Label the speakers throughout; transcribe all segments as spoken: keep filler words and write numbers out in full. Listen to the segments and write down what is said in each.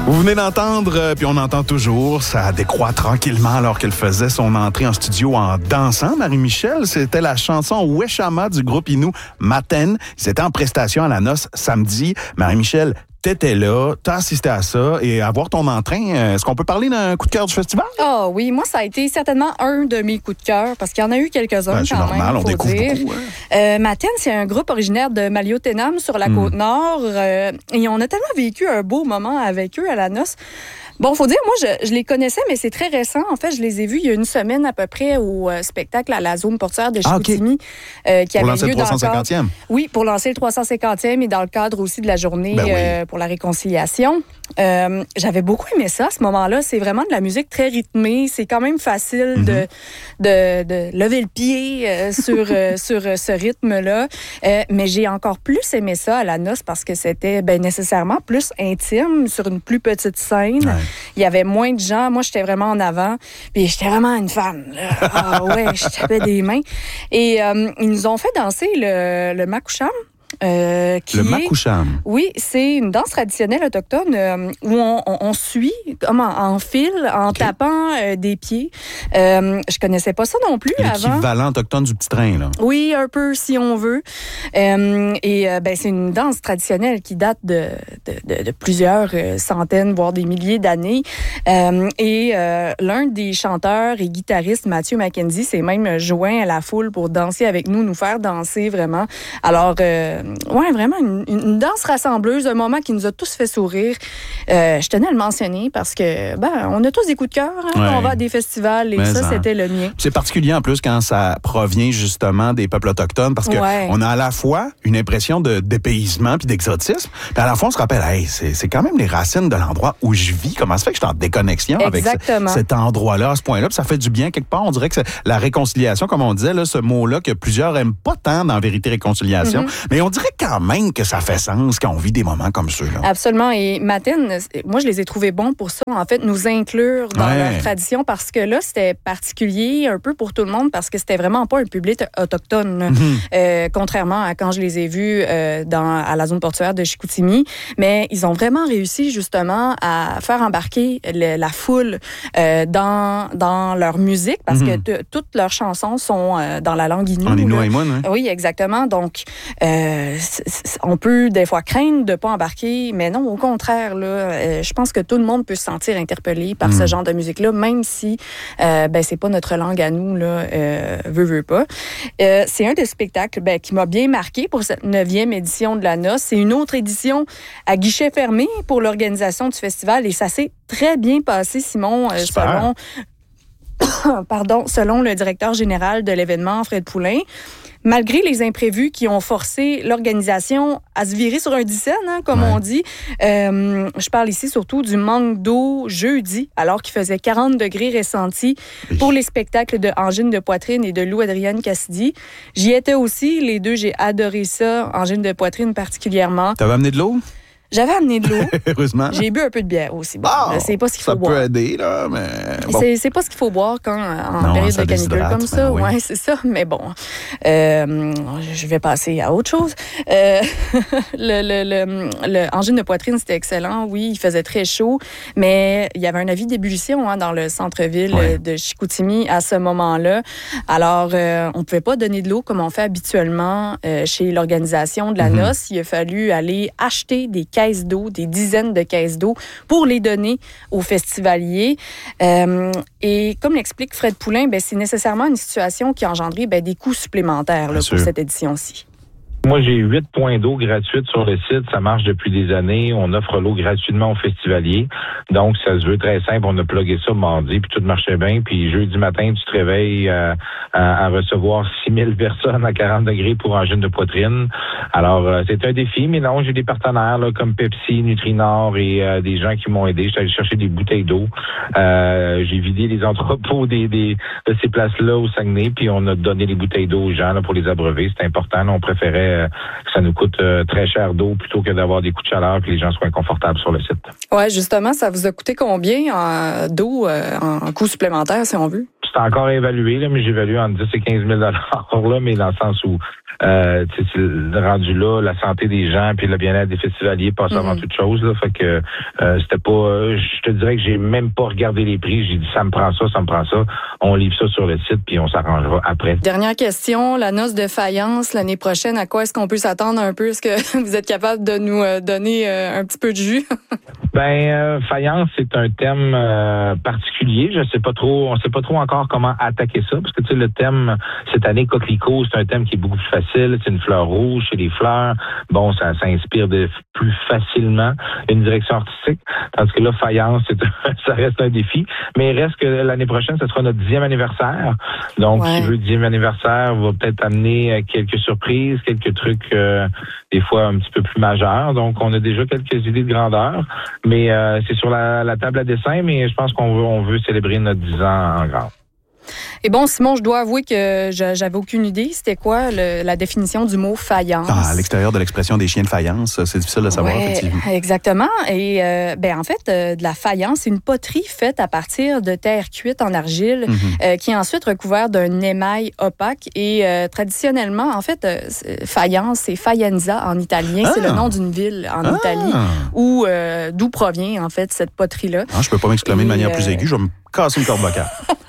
Speaker 1: Vous venez d'entendre, euh, puis on entend toujours, ça décroît tranquillement alors qu'elle faisait son entrée en studio en dansant. Marie-Michel, c'était la chanson Weshama du groupe Innu Maten. C'était en prestation à la noce samedi. Marie-Michel, t'étais là, t'as assisté à ça et à voir ton entrain, est-ce qu'on peut parler d'un coup de cœur du festival?
Speaker 2: Ah oh, oui, moi, ça a été certainement un de mes coups de cœur parce qu'il y en a eu quelques-uns
Speaker 1: ben, c'est
Speaker 2: quand
Speaker 1: normal,
Speaker 2: même,
Speaker 1: on
Speaker 2: faut
Speaker 1: découvre
Speaker 2: dire.
Speaker 1: beaucoup. Hein?
Speaker 2: Euh, Maten, c'est un groupe originaire de Maliotenam sur la
Speaker 1: mm.
Speaker 2: Côte-Nord euh, et on a tellement vécu un beau moment avec eux à la noce. Bon, faut dire, moi, je, je les connaissais, mais c'est très récent. En fait, je les ai vus il y a une semaine à peu près au euh, spectacle à la zone portuaire de Chicoutimi.
Speaker 1: Ah, okay.
Speaker 2: euh, qui
Speaker 1: pour
Speaker 2: avait
Speaker 1: lancer
Speaker 2: lieu
Speaker 1: le trois cent cinquantième?
Speaker 2: Cadre, oui, pour lancer le trois cent cinquantième et dans le cadre aussi de la journée
Speaker 1: ben oui.
Speaker 2: euh, pour la réconciliation. Euh, j'avais beaucoup aimé ça à ce moment-là. C'est vraiment de la musique très rythmée. C'est quand même facile mm-hmm. de, de, de lever le pied euh, sur, euh, sur euh, ce rythme-là. Euh, mais j'ai encore plus aimé ça à la noce parce que c'était ben, nécessairement plus intime sur une plus petite scène. Ouais. Il y avait moins de gens. Moi, j'étais vraiment en avant. Puis j'étais vraiment une fan. Ah ouais, je tapais des mains. Et euh, ils nous ont fait danser le, le Makoucham. Euh, qui
Speaker 1: le
Speaker 2: est,
Speaker 1: Makoucham.
Speaker 2: Oui, c'est une danse traditionnelle autochtone euh, où on, on, on suit comme en, en fil, en okay. tapant euh, des pieds. Euh, je connaissais pas ça non plus
Speaker 1: L'équivalent
Speaker 2: avant.
Speaker 1: L'équivalent autochtone du petit train, là.
Speaker 2: Oui, un peu, si on veut. Euh, et euh, ben, c'est une danse traditionnelle qui date de, de, de, de plusieurs euh, centaines, voire des milliers d'années. Euh, et euh, l'un des chanteurs et guitaristes, Mathieu Mackenzie, s'est même joint à la foule pour danser avec nous, nous faire danser vraiment. Alors, euh, ouais, vraiment une, une danse rassembleuse, un moment qui nous a tous fait sourire. Euh, je tenais à le mentionner parce que, ben, on a tous des coups de cœur hein, ouais. quand on va à des festivals et Mais ça, ça, c'était le mien.
Speaker 1: C'est particulier en plus quand ça provient justement des peuples autochtones parce qu'on ouais. a à la fois une impression de dépaysement puis d'exotisme, puis à la fois on se rappelle, hey, c'est, c'est quand même les racines de l'endroit où je vis. Comment ça fait que je suis en déconnexion
Speaker 2: Exactement.
Speaker 1: avec ce, cet endroit-là, à ce point-là, puis ça fait du bien quelque part. On dirait que c'est la réconciliation, comme on disait, là, ce mot-là que plusieurs aiment pas tant dans Vérité Réconciliation, mm-hmm. mais on dirait quand même que ça fait sens quand on vit des moments comme ceux-là.
Speaker 2: Absolument. Et Maten, moi, je les ai trouvés bons pour ça, en fait, nous inclure dans ouais. leur tradition parce que là, c'était particulier un peu pour tout le monde parce que c'était vraiment pas un public autochtone, mm-hmm. euh, contrairement à quand je les ai vus euh, dans, à la zone portuaire de Chicoutimi. Mais ils ont vraiment réussi, justement, à faire embarquer le, la foule euh, dans, dans leur musique parce mm-hmm. que t- toutes leurs chansons sont euh, dans la langue Innu.
Speaker 1: En Innu et moi, hein?
Speaker 2: Oui, exactement. Donc, euh, on peut des fois craindre de ne pas embarquer, mais non, au contraire, là, euh, je pense que tout le monde peut se sentir interpellé par mmh. ce genre de musique-là, même si euh, ben, c'est pas notre langue à nous, là, euh, veut, veut pas. Euh, c'est un des spectacles ben, qui m'a bien marqué pour cette neuvième édition de la noce. C'est une autre édition à guichet fermé pour l'organisation du festival et ça s'est très bien passé, Simon, euh, selon, pardon, selon le directeur général de l'événement, Fred Poulain. Malgré les imprévus qui ont forcé l'organisation à se virer sur un dixaine, hein, comme ouais. on dit, euh, je parle ici surtout du manque d'eau jeudi, alors qu'il faisait quarante degrés ressentis pour les spectacles de Angine de poitrine et de Lou Adrienne Cassidy. J'y étais aussi, les deux, j'ai adoré ça, Angine de poitrine particulièrement.
Speaker 1: T'avais amené de l'eau?
Speaker 2: J'avais amené de l'eau.
Speaker 1: Heureusement.
Speaker 2: J'ai bu un peu de bière aussi. Bon,
Speaker 1: oh,
Speaker 2: c'est pas ce qu'il faut
Speaker 1: ça
Speaker 2: boire.
Speaker 1: Ça peut aider, là, mais bon.
Speaker 2: C'est, c'est pas ce qu'il faut boire quand, en
Speaker 1: non,
Speaker 2: période de canicule comme ça.
Speaker 1: Oui,
Speaker 2: ouais, c'est ça. Mais bon, euh, je vais passer à autre chose. Euh, le, le, le, le angine de poitrine, c'était excellent. Oui, il faisait très chaud, mais il y avait un avis d'ébullition hein, dans le centre-ville ouais. de Chicoutimi à ce moment-là. Alors, euh, on pouvait pas donner de l'eau comme on fait habituellement euh, chez l'organisation de la mm-hmm. noce. Il a fallu aller acheter des caisses d'eau, des dizaines de caisses d'eau pour les donner aux festivaliers. Euh, et comme l'explique Fred Poulain, ben, c'est nécessairement une situation qui a engendré ben, des coûts supplémentaires là, pour cette édition-ci.
Speaker 3: Moi, j'ai huit points d'eau gratuites sur le site. Ça marche depuis des années. On offre l'eau gratuitement aux festivaliers. Donc, ça se veut très simple. On a plugué ça mardi, puis tout marchait bien. Puis jeudi matin, tu te réveilles euh, à, à recevoir six mille personnes à quarante degrés pour angine de poitrine. Alors, euh, c'est un défi, mais non, j'ai des partenaires là, comme Pepsi, Nutrinor et euh, des gens qui m'ont aidé. Je suis allé chercher des bouteilles d'eau. Euh, j'ai vidé les entrepôts des, des, de ces places-là au Saguenay, puis on a donné les bouteilles d'eau aux gens là, pour les abreuver. C'est important. Là, on préférait que ça nous coûte euh, très cher d'eau plutôt que d'avoir des coups de chaleur et que les gens soient inconfortables sur le site.
Speaker 2: Oui, justement, ça vous a coûté combien en, d'eau euh, en coût supplémentaire, si on veut?
Speaker 3: c'est encore évalué, là, mais j'évalue entre dix et quinze mille dollars, là, mais dans le sens où Euh, c'est rendu là, la santé des gens puis le bien-être des festivaliers passe avant mm-hmm. toute chose. Là, fait que euh, c'était pas. Euh, je te dirais que j'ai même pas regardé les prix. J'ai dit ça me prend ça, ça me prend ça. On livre ça sur le site puis on s'arrangera après.
Speaker 2: Dernière question, la noce de faïence l'année prochaine. À quoi est-ce qu'on peut s'attendre un peu? Est-ce que vous êtes capable de nous euh, donner euh, un petit peu de jus?
Speaker 3: Ben euh, faïence, c'est un thème euh, particulier. Je sais pas trop. On sait pas trop encore comment attaquer ça parce que tu sais le thème cette année coquelicot, c'est un thème qui est beaucoup plus facile. C'est une fleur rouge, c'est les fleurs. Bon, ça, ça inspire de plus facilement une direction artistique. Tandis que là, faïence, c'est, ça reste un défi. Mais il reste que l'année prochaine, ce sera notre dixième anniversaire. Donc, ouais. Qui veut dixième anniversaire va peut-être amener quelques surprises, quelques trucs, euh, des fois un petit peu plus majeurs. Donc, on a déjà quelques idées de grandeur. Mais euh, c'est sur la, la table à dessin, mais je pense qu'on veut, on veut célébrer notre dix ans en grand.
Speaker 2: Et bon, Simon, je dois avouer que je, j'avais aucune idée. C'était quoi le, la définition du mot faïence?
Speaker 1: Ah, à l'extérieur de l'expression des chiens de faïence, c'est difficile de savoir, ouais, effectivement.
Speaker 2: Exactement. Et euh, ben en fait, euh, de la faïence, c'est une poterie faite à partir de terre cuite en argile, mm-hmm. euh, qui est ensuite recouverte d'un émail opaque. Et euh, traditionnellement, en fait, euh, faïence, c'est Faenza en italien. Ah. C'est le nom d'une ville en ah. Italie, où, euh, d'où provient, en fait, cette poterie-là.
Speaker 1: Ah, je peux pas m'exclamer et, de manière euh... plus aiguë. Je vais me casser une corde vocale.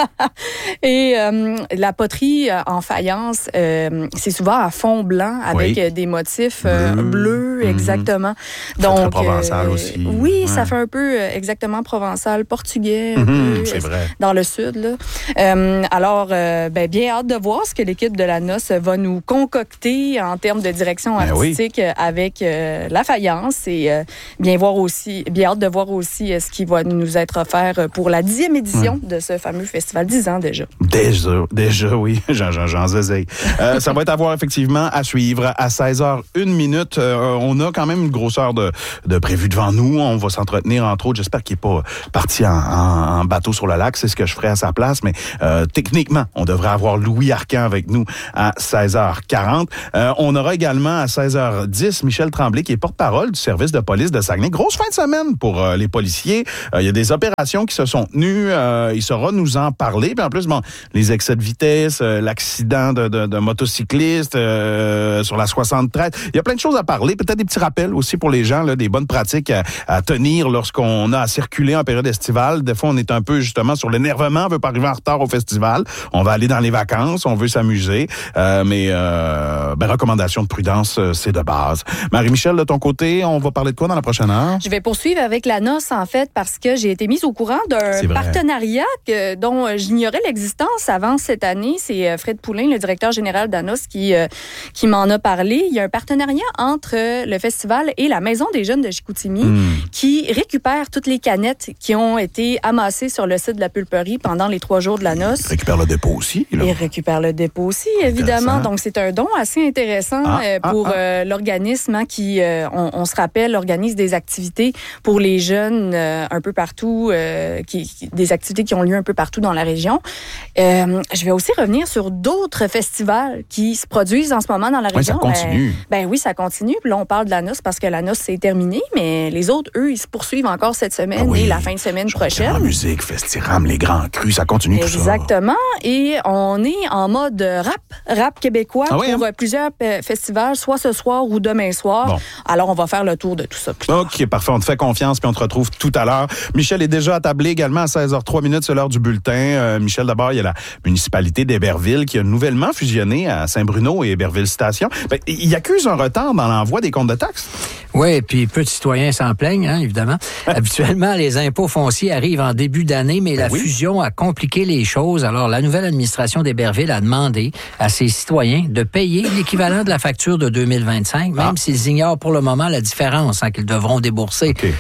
Speaker 2: Et euh, la poterie en faïence, euh, c'est souvent à fond blanc avec oui. des motifs euh, Bleu. bleus, mm-hmm. exactement.
Speaker 1: Donc, très provençal euh, aussi.
Speaker 2: Oui, ouais. Ça fait un peu euh, exactement provençal, portugais,
Speaker 1: mm-hmm,
Speaker 2: un peu,
Speaker 1: c'est vrai.
Speaker 2: Dans le sud. Là. Euh, alors, euh, ben, bien hâte de voir ce que l'équipe de la noce va nous concocter en termes de direction ben artistique oui. avec euh, la faïence et euh, bien voir aussi, bien hâte de voir aussi euh, ce qui va nous être offert pour la dixième édition mm. de ce fameux festival. Dix ans déjà.
Speaker 1: Déjà, déjà, oui. J'en, j'en, j'en zézeille. Euh, ça va être à voir effectivement à suivre à seize heures une minute. Euh, on a quand même une grosseur de, de prévu devant nous. On va s'entretenir, entre autres. J'espère qu'il n'est pas parti en, en, en bateau sur le lac. C'est ce que je ferai à sa place. Mais euh, techniquement, on devrait avoir Louis Arcan avec nous à seize heures quarante. Euh, on aura également à seize heures dix Michel Tremblay, qui est porte-parole du service de police de Saguenay. Grosse fin de semaine pour euh, les policiers. Euh, il y a des opérations qui se sont tenues. Euh, il saura nous en parler. Puis en plus, bon, les excès de vitesse, euh, l'accident de, de, de motocycliste euh, sur la soixante-treize. Il y a plein de choses à parler. Peut-être des petits rappels aussi pour les gens, là, des bonnes pratiques à, à tenir lorsqu'on a à circuler en période estivale. Des fois, on est un peu justement sur l'énervement. On veut pas arriver en retard au festival. On va aller dans les vacances. On veut s'amuser. Euh, mais euh, ben, recommandation de prudence, euh, c'est de base. Marie-Michel, de ton côté, on va parler de quoi dans la prochaine heure?
Speaker 2: Je vais poursuivre avec la noce, en fait, parce que j'ai été mise au courant d'un partenariat que, dont j'ignorais l'existence avant cette année. C'est Fred Poulain, le directeur général d'Anos, qui, euh, qui m'en a parlé. Il y a un partenariat entre le festival et la Maison des jeunes de Chicoutimi mm. qui récupère toutes les canettes qui ont été amassées sur le site de la pulperie pendant les trois jours de la noce.
Speaker 1: Il récupère le dépôt aussi. Là.
Speaker 2: Il récupère le dépôt aussi, évidemment. Donc, c'est un don assez intéressant ah, euh, pour ah, ah. Euh, l'organisme hein, qui, euh, on, on se rappelle, organise des activités pour les jeunes euh, un peu partout, euh, qui, qui, des activités qui ont lieu un peu partout dans la région. Euh, je vais aussi revenir sur d'autres festivals qui se produisent en ce moment dans la région.
Speaker 1: Oui, ça continue.
Speaker 2: Euh, ben oui, ça continue. Puis là, on parle de la noce parce que la noce, c'est terminé, mais les autres, eux, ils se poursuivent encore cette semaine ah oui. et la fin de semaine
Speaker 1: Je
Speaker 2: prochaine.
Speaker 1: La musique, Festiram, les grands crus, ça continue tout ça.
Speaker 2: Exactement. Et on est en mode rap, rap québécois ah oui, pour hein? plusieurs festivals, soit ce soir ou demain soir. Bon. Alors, on va faire le tour de tout ça plus tard.
Speaker 1: OK, parfait. On te fait confiance puis on te retrouve tout à l'heure. Michel est déjà attablé également à seize heures trois minutes, c'est l'heure du bulletin. Euh, Michel, d'abord, il y a la municipalité d'Héberville qui a nouvellement fusionné à Saint-Bruno et Héberville-Station. Ben, il accuse un retard dans l'envoi des comptes de taxes.
Speaker 4: Oui, puis peu de citoyens s'en plaignent, hein, évidemment. Habituellement, les impôts fonciers arrivent en début d'année, mais ben la oui. fusion a compliqué les choses. Alors, la nouvelle administration d'Héberville a demandé à ses citoyens de payer l'équivalent de la facture de deux mille vingt-cinq, même ah. s'ils ignorent pour le moment la différence hein, qu'ils devront débourser. Okay.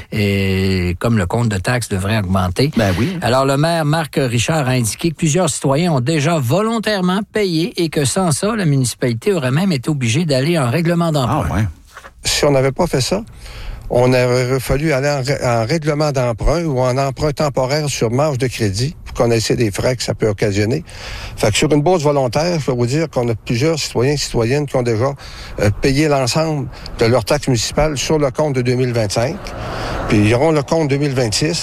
Speaker 4: Et comme le compte de taxes devrait augmenter.
Speaker 1: Ben oui.
Speaker 4: Alors, le maire Marc Richard a indiqué que plusieurs citoyens ont déjà volontairement payé et que sans ça, la municipalité aurait même été obligée d'aller en règlement d'emprunt.
Speaker 1: Ah ouais.
Speaker 5: Si on n'avait pas fait ça, on aurait fallu aller en, ré- en règlement d'emprunt ou en emprunt temporaire sur marge de crédit pour connaître des frais que ça peut occasionner. Fait que sur une bourse volontaire, je peux vous dire qu'on a plusieurs citoyens et citoyennes qui ont déjà euh, payé l'ensemble de leurs taxes municipales sur le compte de deux mille vingt-cinq. Puis ils auront le compte deux mille vingt-six.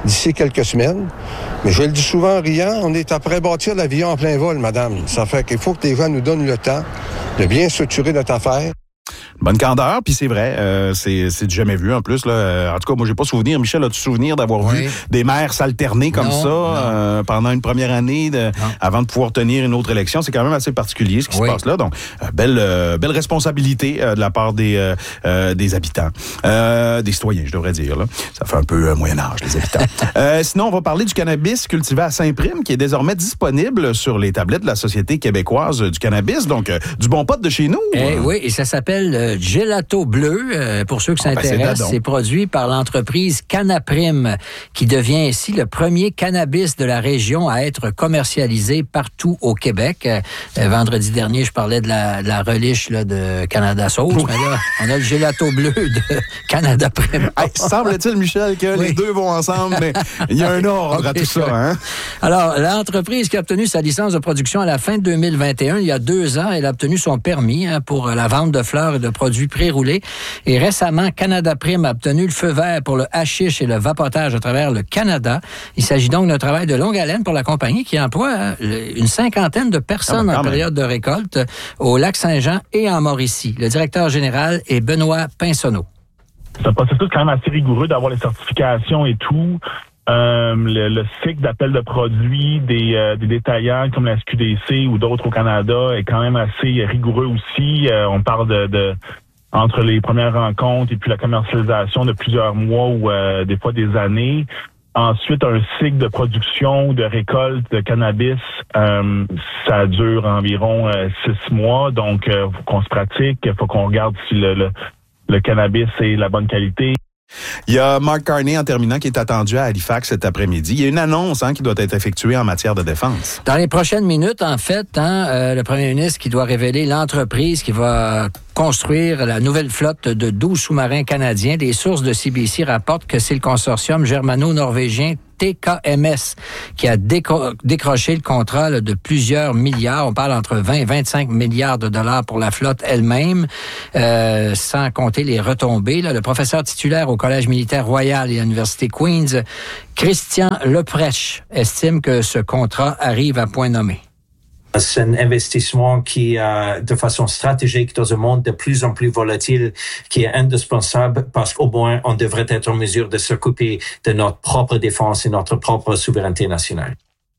Speaker 5: d'ici quelques semaines. Mais je le dis souvent en riant, on est après bâtir l'avion en plein vol, madame. Ça fait qu'il faut que les gens nous donnent le temps de bien structurer notre affaire.
Speaker 1: Bonne candeur, puis c'est vrai, euh, c'est, c'est du jamais vu en plus. Là. En tout cas, moi, j'ai pas souvenir. Michel, as-tu souvenir d'avoir oui. vu des maires s'alterner comme non, ça euh, pendant une première année de, avant de pouvoir tenir une autre élection? C'est quand même assez particulier ce qui oui. se passe là. Donc, euh, belle, euh, belle responsabilité euh, de la part des, euh, euh, des habitants, euh, des citoyens, je devrais dire. Là. Ça fait un peu euh, Moyen-Âge, les habitants. euh, sinon, on va parler du cannabis cultivé à Saint-Prime, qui est désormais disponible sur les tablettes de la Société québécoise du cannabis. Donc, euh, du bon pot de chez nous.
Speaker 4: Eh, oui, et ça s'appelle euh, Gelato Bleu, euh, pour ceux qui oh, s'intéressent. Ben c'est, c'est produit par l'entreprise Canaprime, qui devient ainsi le premier cannabis de la région à être commercialisé partout au Québec. Euh, vendredi dernier, je parlais de la, de la reliche là, de Canada Sauce, oui. mais là, on a le Gelato Bleu de Canada Prime.
Speaker 1: Hey, semble-t-il, Michel, que oui. les deux vont ensemble, mais il y a un ordre okay, à tout ça. Hein?
Speaker 4: Alors, l'entreprise qui a obtenu sa licence de production à la fin de deux mille vingt et un, il y a deux ans, elle a obtenu son permis hein, pour la vente de fleurs et de produits pré-roulés. Et récemment, Canada Prime a obtenu le feu vert pour le hashish et le vapotage à travers le Canada. Il s'agit donc d'un travail de longue haleine pour la compagnie qui emploie une cinquantaine de personnes ah, en période de récolte au Lac-Saint-Jean et en Mauricie. Le directeur général est Benoît Pinsonneau.
Speaker 6: C'est un processus quand même assez rigoureux d'avoir les certifications et tout. Euh, le, le cycle d'appel de produits des, euh, des détaillants comme la S Q D C ou d'autres au Canada est quand même assez rigoureux aussi. Euh, on parle de, de entre les premières rencontres et puis la commercialisation de plusieurs mois ou euh, des fois des années. Ensuite, un cycle de production, de récolte de cannabis, euh, ça dure environ euh, six mois. Donc, il euh, faut qu'on se pratique, il faut qu'on regarde si le, le, le cannabis est la bonne qualité.
Speaker 1: Il y a Mark Carney, en terminant, qui est attendu à Halifax cet après-midi. Il y a une annonce hein, qui doit être effectuée en matière de défense.
Speaker 4: Dans les prochaines minutes, en fait, hein, euh, le premier ministre qui doit révéler l'entreprise qui va construire la nouvelle flotte de douze sous-marins canadiens. Des sources de C B C rapportent que c'est le consortium germano-norvégien T K M S qui a décro- décroché le contrat là, de plusieurs milliards. On parle entre vingt et vingt-cinq milliards de dollars pour la flotte elle-même, euh, sans compter les retombées. Là. Le professeur titulaire au Collège militaire royal et à l'Université Queen's, Christian Leprèche, estime que ce contrat arrive à point nommé.
Speaker 7: C'est un investissement qui, euh, de façon stratégique, dans un monde de plus en plus volatile, qui est indispensable parce qu'au moins, on devrait être en mesure de s'occuper de notre propre défense et notre propre souveraineté nationale.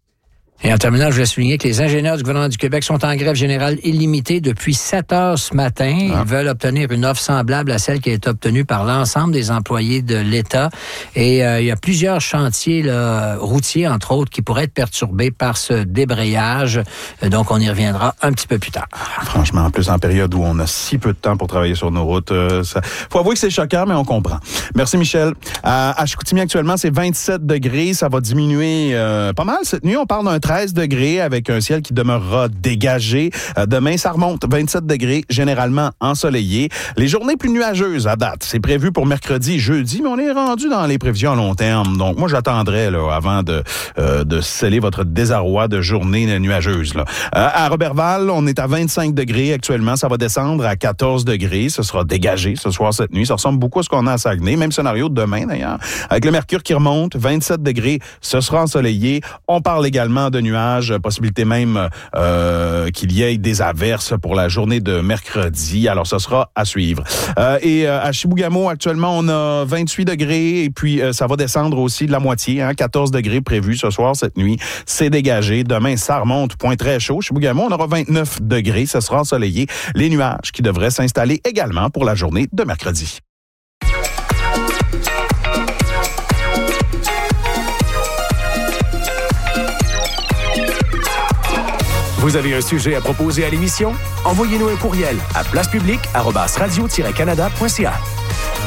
Speaker 4: Et en terminant, je voulais souligner que les ingénieurs du gouvernement du Québec sont en grève générale illimitée depuis sept heures ce matin. Ah. Ils veulent obtenir une offre semblable à celle qui a été obtenue par l'ensemble des employés de l'État. Et euh, il y a plusieurs chantiers là, routiers, entre autres, qui pourraient être perturbés par ce débrayage. Donc, on y reviendra un petit peu plus tard.
Speaker 1: Franchement, en plus, en période où on a si peu de temps pour travailler sur nos routes, euh, ça... faut avouer que c'est choquant, mais on comprend. Merci, Michel. À, à Chicoutimi, actuellement, c'est vingt-sept degrés. Ça va diminuer euh, pas mal cette nuit. On parle d'un treize degrés avec un ciel qui demeurera dégagé. Euh, demain, ça remonte. vingt-sept degrés, généralement ensoleillé. Les journées plus nuageuses à date, c'est prévu pour mercredi et jeudi, mais on est rendu dans les prévisions à long terme. Donc, moi, j'attendrai là, avant de, euh, de sceller votre désarroi de journée nuageuse. Là. Euh, à Robertval, on est à vingt-cinq degrés actuellement. Ça va descendre à quatorze degrés. Ce sera dégagé ce soir, cette nuit. Ça ressemble beaucoup à ce qu'on a à Saguenay. Même scénario de demain, d'ailleurs. Avec le mercure qui remonte, vingt-sept degrés. Ce sera ensoleillé. On parle également de nuages, possibilité même euh, qu'il y ait des averses pour la journée de mercredi. Alors, ce sera à suivre. Euh, et euh, à Chibougamau, actuellement, on a vingt-huit degrés et puis euh, ça va descendre aussi de la moitié. Hein, quatorze degrés prévus ce soir, cette nuit. C'est dégagé. Demain, ça remonte. Point très chaud. Chibougamau, on aura vingt-neuf degrés. Ce sera ensoleillé. Les nuages qui devraient s'installer également pour la journée de mercredi.
Speaker 8: Vous avez un sujet à proposer à l'émission? Envoyez-nous un courriel à place publique arobase radio tiret canada point c a.